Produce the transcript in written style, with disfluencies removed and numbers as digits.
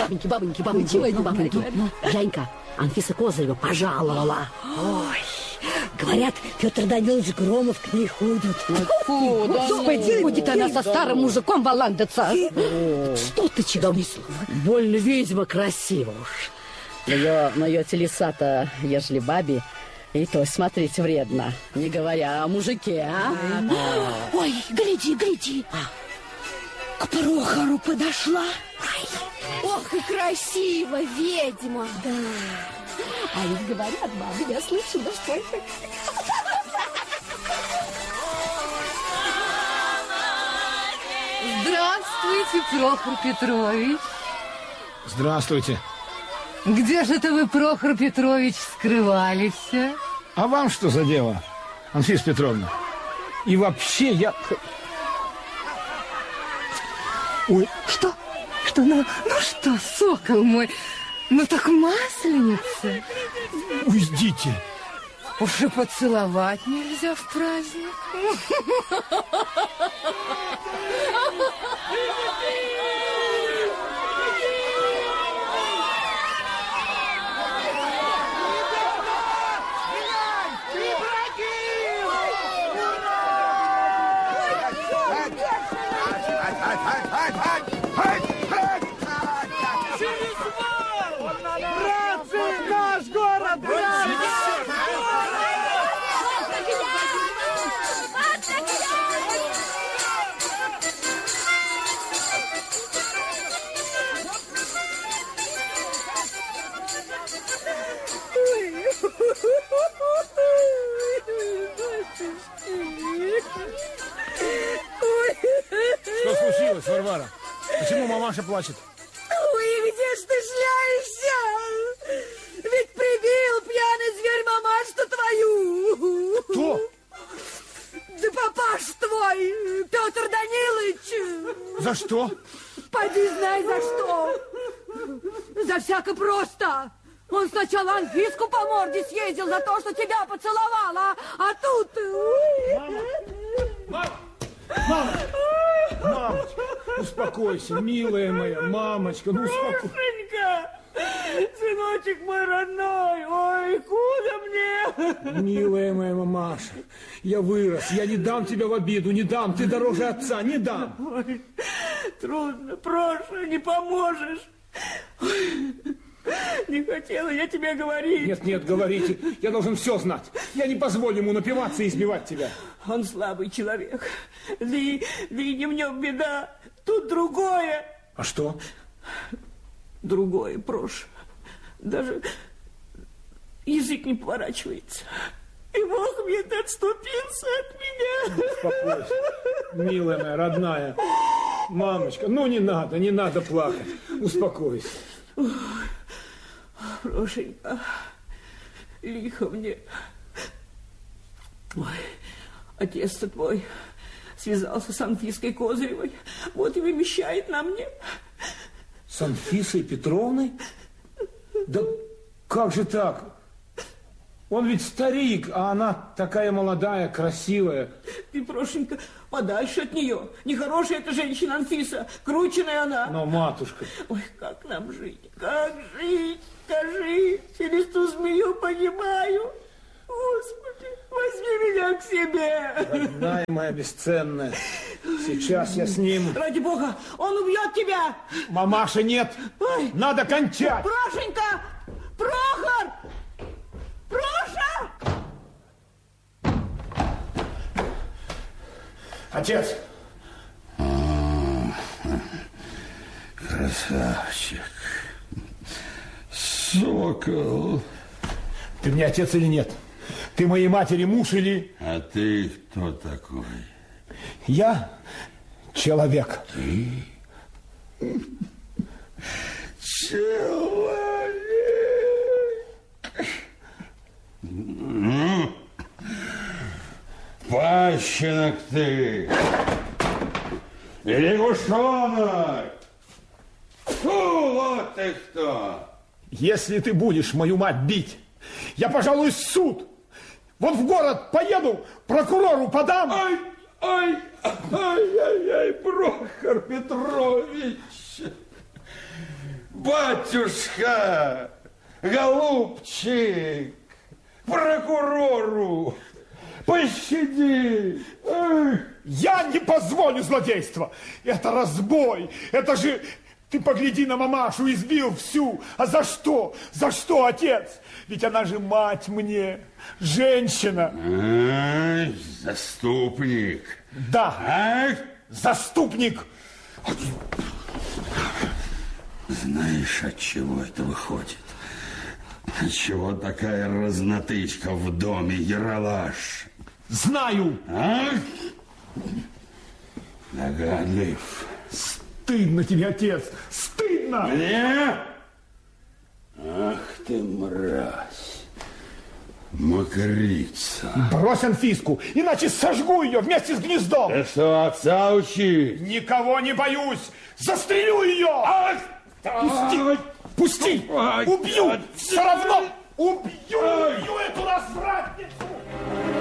бабоньки. Жанька, Анфиса Козырева пожаловала. Ой, говорят, Петр Данилович Громов к ней ходит. Фу, господи, будет она со старым мужиком валандаться. Что ты, честное слово? Больно ведьма красива уж. Но ее телеса-то, ежели бабе, и то смотреть вредно. Не говоря о мужике, а? Ой, гляди. К Прохору подошла. Ох, и красиво, ведьма. Да. А ведь говорят, бабы, я слышала, что это... Здравствуйте, Прохор Петрович. Здравствуйте. Где же это вы, Прохор Петрович, скрывались? А вам что за дело, Анфиса Петровна? И вообще я... Ой. Что? Ну что, сокол мой, ну так масленица. Уйдите. Уж и поцеловать нельзя в праздник. Что случилось, Варвара? Почему мамаша плачет? Ой, где ж ты шляешься? Ведь прибил пьяный зверь мамашу твою. Кто? Да папаш твой, Петр Данилович. За что? Поди знай за что. За всяко просто. Он сначала Анфиску по морде съездил за то, что тебя поцеловала, а тут... Мамочка, успокойся, милая моя, мамочка, ну успокойся. Машенька, сыночек мой родной, ой, куда мне? Милая моя мамаша, я вырос, я не дам тебя в обиду, не дам, ты дороже отца, не дам. Ой, трудно, прошу, не поможешь. Ой, не хотела я тебе говорить. Нет, говорите, я должен все знать. Я не позволю ему напиваться и избивать тебя. Он слабый человек, да и не в нем беда, тут другое. А что? Другое, Прош, даже язык не поворачивается. И Бог мне отступился от меня. Успокойся, милая моя, родная. Мамочка, ну не надо плакать. Успокойся. Ой, Прошенька, лихо мне. Ой, отец-то твой связался с Анфиской Козыревой, вот и вымещает на мне. С Анфисой Петровной? Да как же так? Он ведь старик, а она такая молодая, красивая. Ты, Прошенька, подальше от нее. Нехорошая эта женщина Анфиса, крученая она. Но, матушка... Ой, как нам жить? Как жить? Скажи, через ту змею погибаю. Господи, возьми меня к себе. Родная моя бесценная, сейчас я с ним... Ради Бога, он убьет тебя. Мамаша, нет. Ой. Надо кончать. Прошенька! Прохор! Проша! Отец! Красавчик. Сокол. Ты мне отец или нет? Ты моей матери муж или... А ты кто такой? Я человек. Ты? Человек. Пащенок ты. Или гушонок. Вот ты кто. Если ты будешь мою мать бить, я пожалуюсь в суд. Вот в город поеду, прокурору подам. Ай, Прохор Петрович. Батюшка, голубчик, прокурору, пощади. Эх. Я не позволю злодейства. Это разбой. Это же... Ты погляди на мамашу, избил всю. А за что? За что, отец? Ведь она же мать мне, женщина. Ай, заступник. Да, Ай. заступник. Знаешь, от чего это выходит? Отчего такая разнотычка в доме, Ералаш? Знаю. А? Догадлив. Стыдно тебе, отец, стыдно. Мне? Ах ты, мразь. Мокрица. Брось Анфиску, иначе сожгу ее вместе с гнездом. Ты что, отца учи? Никого не боюсь. Застрелю ее. Ах! Пусти, пусти. Убью. Все равно убью эту развратницу.